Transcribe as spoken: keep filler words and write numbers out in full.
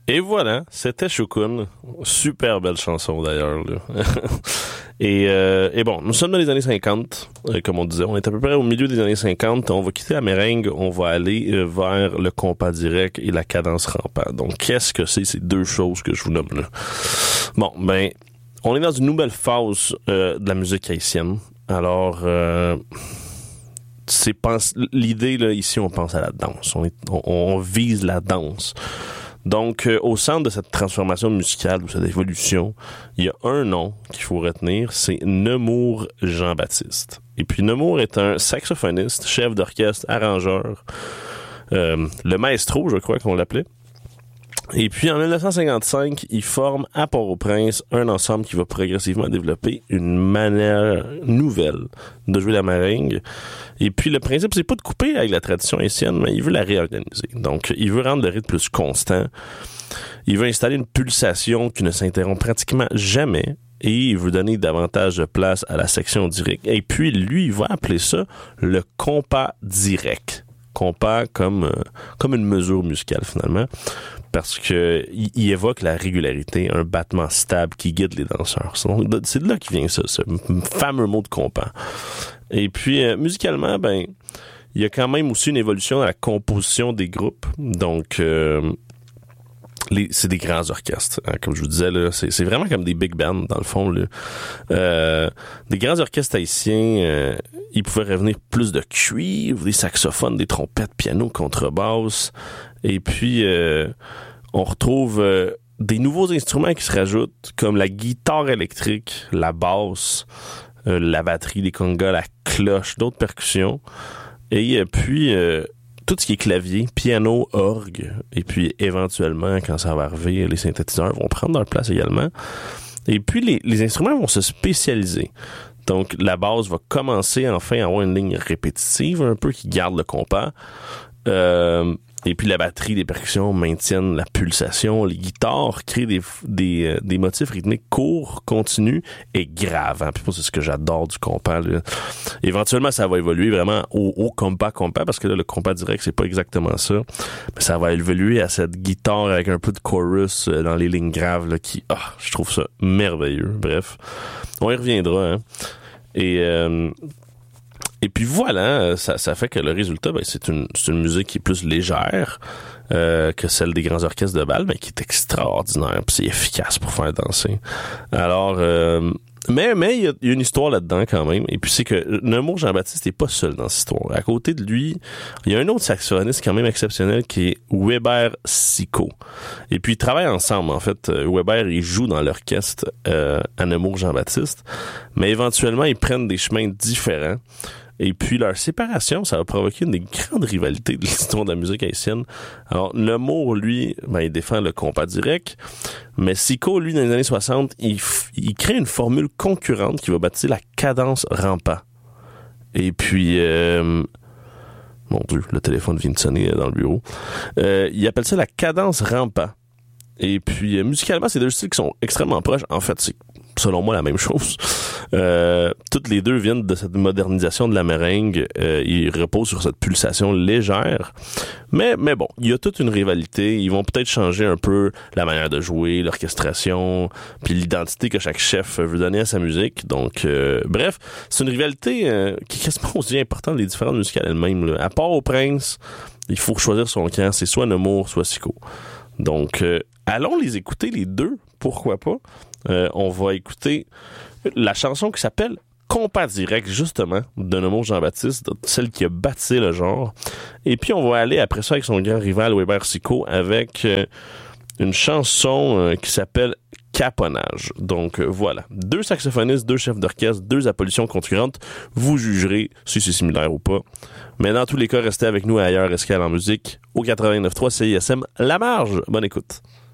Et voilà, c'était Shukun. Super belle chanson d'ailleurs. Là. et, euh, et bon, nous sommes dans les années cinquante, euh, comme on disait. On est à peu près au milieu des années cinquante. On va quitter la méringue, on va aller euh, vers le compas direct et la cadence rampant. Donc, qu'est-ce que c'est ces deux choses que je vous nomme là? Bon, ben, on est dans une nouvelle phase euh, de la musique haïtienne. Alors... Euh, c'est pense l'idée là ici on pense à la danse, on, est, on, on vise la danse. Donc euh, au centre de cette transformation musicale ou cette évolution, il y a un nom qu'il faut retenir, c'est Nemours Jean-Baptiste. Et puis Nemours est un saxophoniste, chef d'orchestre, arrangeur, euh, le maestro, je crois qu'on l'appelait. Et puis, en dix-neuf cent cinquante-cinq, il forme à Port-au-Prince un ensemble qui va progressivement développer une manière nouvelle de jouer la maringue. Et puis, le principe, c'est pas de couper avec la tradition haïtienne, mais il veut la réorganiser. Donc, il veut rendre le rythme plus constant. Il veut installer une pulsation qui ne s'interrompt pratiquement jamais. Et il veut donner davantage de place à la section directe. Et puis, lui, il va appeler ça le compas direct. Compas comme, euh, comme une mesure musicale, finalement. Parce que il, il évoque la régularité, un battement stable qui guide les danseurs. C'est de là qu'il vient ça, ce fameux mot de compas. Et puis, euh, musicalement, ben, il y a quand même aussi une évolution dans la composition des groupes. Donc, euh, les, c'est des grands orchestres. Hein, comme je vous disais, là, c'est, c'est vraiment comme des big bands, dans le fond. Là. Euh, des grands orchestres haïtiens, euh, ils pouvaient revenir plus de cuivre, des saxophones, des trompettes, piano, contrebasse. Et puis, euh, on retrouve euh, des nouveaux instruments qui se rajoutent, comme la guitare électrique, la basse, euh, la batterie, les congas, la cloche, d'autres percussions. Et puis, euh, tout ce qui est clavier, piano, orgue, et puis éventuellement, quand ça va arriver, les synthétiseurs vont prendre leur place également. Et puis, les, les instruments vont se spécialiser. Donc, la basse va commencer enfin à avoir une ligne répétitive, un peu, qui garde le compas. Euh, et puis la batterie, les percussions maintiennent la pulsation. Les guitares créent des, des, euh, des motifs rythmiques courts, continus et graves. Hein. Puis c'est ce que j'adore du compas. Là. Éventuellement, ça va évoluer vraiment au, au compas compas, parce que là, le compas direct, c'est pas exactement ça. Mais ça va évoluer à cette guitare avec un peu de chorus euh, dans les lignes graves, là, qui, ah, je trouve ça merveilleux. Bref, on y reviendra. Hein. Et... Euh, Et puis voilà, ça, ça fait que le résultat, ben, c'est une, c'est une musique qui est plus légère euh, que celle des grands orchestres de bal, mais qui est extraordinaire, puis c'est efficace pour faire danser. Alors, euh, mais mais il y, y a une histoire là-dedans quand même, et puis c'est que Nemours Jean-Baptiste n'est pas seul dans cette histoire. À côté de lui, il y a un autre saxophoniste quand même exceptionnel qui est Weber Sicot. Et puis ils travaillent ensemble, en fait. Weber, il joue dans l'orchestre euh, à Nemours Jean-Baptiste, mais éventuellement, ils prennent des chemins différents. Et puis, leur séparation, ça va provoquer une des grandes rivalités de l'histoire de la musique haïtienne. Alors, Nemours, lui, ben, il défend le compas direct. Mais Sicot, lui, dans les années soixante, il, f- il crée une formule concurrente qui va baptiser la cadence rampant. Et puis, euh, mon Dieu, le téléphone vient de sonner dans le bureau. Euh, il appelle ça la cadence rampant. Et puis, euh, musicalement, c'est deux styles qui sont extrêmement proches. En fait, c'est selon moi la même chose. Euh, toutes les deux viennent de cette modernisation de la meringue. Euh, ils reposent sur cette pulsation légère. Mais, mais bon, il y a toute une rivalité. Ils vont peut-être changer un peu la manière de jouer, l'orchestration, puis l'identité que chaque chef veut donner à sa musique. Donc, euh, bref, c'est une rivalité euh, qui est quasiment aussi importante des différentes musicales elles-mêmes. Là. À Port-au-Prince, il faut choisir son camp. C'est soit Nemours, soit Sicot. Donc, euh, allons les écouter les deux. Pourquoi pas? Euh, on va écouter la chanson qui s'appelle Compas direct, justement, de Nemours Jean-Baptiste, celle qui a bâti le genre. Et puis, on va aller après ça avec son grand rival Weber Sicot avec euh, une chanson euh, qui s'appelle Caponnage. Donc, euh, voilà. Deux saxophonistes, deux chefs d'orchestre, deux apparitions concurrentes. Vous jugerez si c'est similaire ou pas. Mais dans tous les cas, restez avec nous à Ailleurs Escale en musique au quatre-vingt-neuf point trois C I S M La Marge. Bonne écoute.